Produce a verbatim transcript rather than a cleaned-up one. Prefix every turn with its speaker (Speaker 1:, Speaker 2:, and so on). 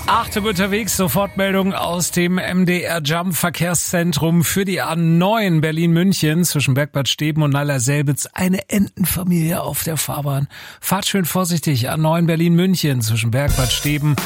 Speaker 1: Achtung unterwegs, Sofortmeldung aus dem M D R Jump Verkehrszentrum für die A neun Berlin-München zwischen Bergbad Steben und Neiler-Selbitz. Eine Entenfamilie auf der Fahrbahn. Fahrt schön vorsichtig, A neun Berlin-München zwischen Bergbad Steben